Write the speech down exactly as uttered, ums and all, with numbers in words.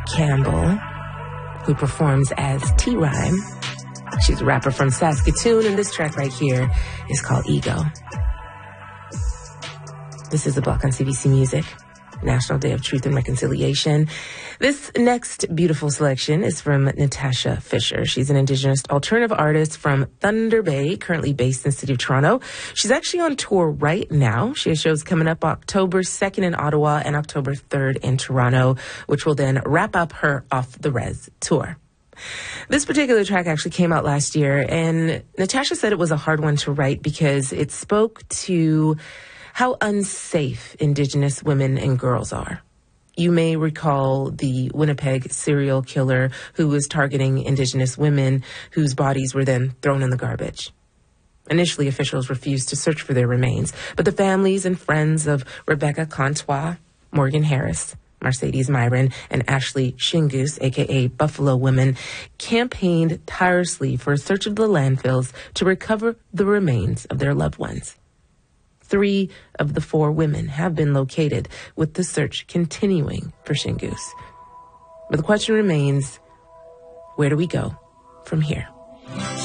Campbell, who performs as T-Rhyme. She's a rapper from Saskatoon, and this track right here is called Ego. This is The Block on C B C Music, National Day of Truth and Reconciliation. This next beautiful selection is from Natasha Fisher. She's an Indigenous alternative artist from Thunder Bay, currently based in the city of Toronto. She's actually on tour right now. She has shows coming up October second in Ottawa and October third in Toronto, which will then wrap up her Off the Res tour. This particular track actually came out last year, and Natasha said it was a hard one to write because it spoke to how unsafe Indigenous women and girls are. You may recall the Winnipeg serial killer who was targeting Indigenous women whose bodies were then thrown in the garbage. Initially, officials refused to search for their remains, but the families and friends of Rebecca Contois, Morgan Harris, Mercedes Myron, and Ashley Shingoose, a k a. Buffalo Women, campaigned tirelessly for a search of the landfills to recover the remains of their loved ones. Three of the four women have been located, with the search continuing for Shingoose. But the question remains, where do we go from here?